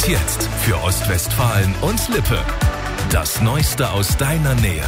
Und jetzt für Ostwestfalen und Lippe. Das Neueste aus deiner Nähe.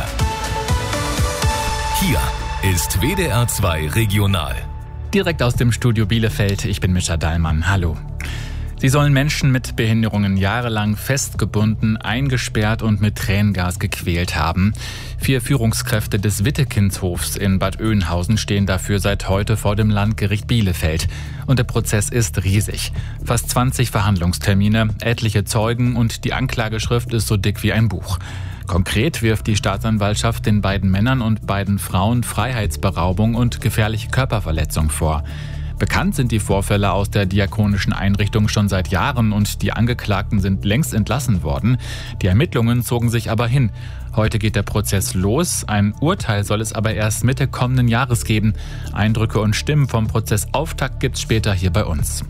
Hier ist WDR 2 Regional. Direkt aus dem Studio Bielefeld, ich bin Mischa Dallmann. Hallo. Sie sollen Menschen mit Behinderungen jahrelang festgebunden, eingesperrt und mit Tränengas gequält haben. 4 Führungskräfte des Wittekindshofs in Bad Oeynhausen stehen dafür seit heute vor dem Landgericht Bielefeld. Und der Prozess ist riesig. Fast 20 Verhandlungstermine, etliche Zeugen und die Anklageschrift ist so dick wie ein Buch. Konkret wirft die Staatsanwaltschaft den beiden Männern und beiden Frauen Freiheitsberaubung und gefährliche Körperverletzung vor. Bekannt sind die Vorfälle aus der diakonischen Einrichtung schon seit Jahren und die Angeklagten sind längst entlassen worden. Die Ermittlungen zogen sich aber hin. Heute geht der Prozess los. Ein Urteil soll es aber erst Mitte kommenden Jahres geben. Eindrücke und Stimmen vom Prozessauftakt gibt's später hier bei uns.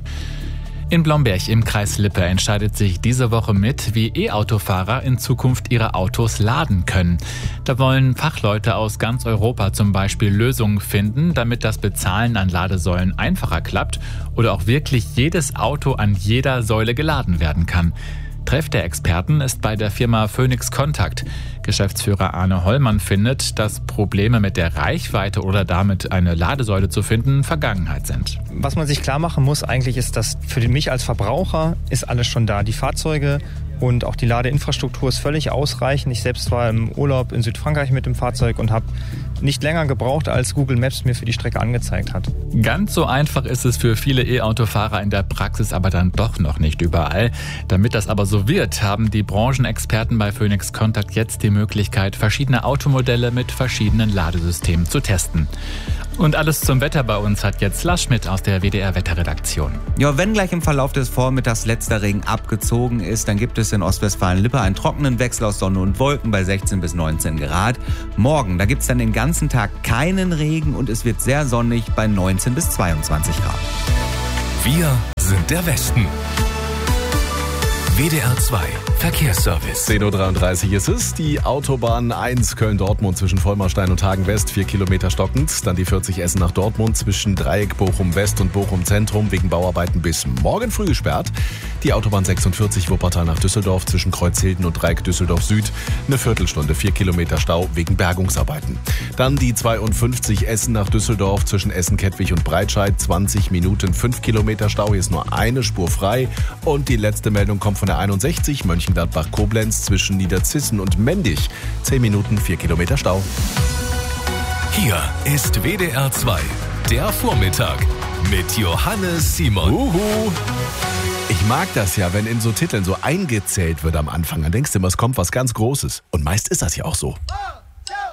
In Blomberg im Kreis Lippe entscheidet sich diese Woche mit, wie E-Autofahrer in Zukunft ihre Autos laden können. Da wollen Fachleute aus ganz Europa zum Beispiel Lösungen finden, damit das Bezahlen an Ladesäulen einfacher klappt oder auch wirklich jedes Auto an jeder Säule geladen werden kann. Treff der Experten ist bei der Firma Phoenix Contact. Geschäftsführer Arne Hollmann findet, dass Probleme mit der Reichweite oder damit eine Ladesäule zu finden Vergangenheit sind. Was man sich klar machen muss eigentlich ist, dass für mich als Verbraucher ist alles schon da. Die Fahrzeuge und auch die Ladeinfrastruktur ist völlig ausreichend. Ich selbst war im Urlaub in Südfrankreich mit dem Fahrzeug und habe nicht länger gebraucht, als Google Maps mir für die Strecke angezeigt hat. Ganz so einfach ist es für viele E-Autofahrer in der Praxis aber dann doch noch nicht überall. Damit das aber so wird, haben die Branchenexperten bei Phoenix Contact jetzt die Möglichkeit, verschiedene Automodelle mit verschiedenen Ladesystemen zu testen. Und alles zum Wetter bei uns hat jetzt Lars Schmidt aus der WDR-Wetterredaktion. Ja, wenn gleich im Verlauf des Vormittags letzter Regen abgezogen ist, dann gibt es in Ostwestfalen-Lippe einen trockenen Wechsel aus Sonne und Wolken bei 16 bis 19 Grad. Morgen, da gibt es dann den ganzen Tag keinen Regen und es wird sehr sonnig bei 19 bis 22 Grad. Wir sind der Westen. WDR 2 Verkehrsservice. 10.33 Uhr ist es. Die Autobahn 1 Köln-Dortmund zwischen Vollmarstein und Hagen-West, 4 Kilometer stockend. Dann die 40 Essen nach Dortmund zwischen Dreieck Bochum-West und Bochum-Zentrum wegen Bauarbeiten bis morgen früh gesperrt. Die Autobahn 46 Wuppertal nach Düsseldorf zwischen Kreuzhilden und Dreieck Düsseldorf-Süd. Eine Viertelstunde, 4 Kilometer Stau wegen Bergungsarbeiten. Dann die 52 Essen nach Düsseldorf zwischen Essen-Kettwig und Breitscheid. 20 Minuten, 5 Kilometer Stau. Hier ist nur eine Spur frei. Und die letzte Meldung kommt von der 61 Mönchengladbach-Koblenz zwischen Niederzissen und Mendig. 10 Minuten, 4 Kilometer Stau. Hier ist WDR 2, der Vormittag mit Johannes Simon. Ich mag das ja, wenn in so Titeln so eingezählt wird am Anfang. Dann denkst du immer, es kommt was ganz Großes. Und meist ist das ja auch so.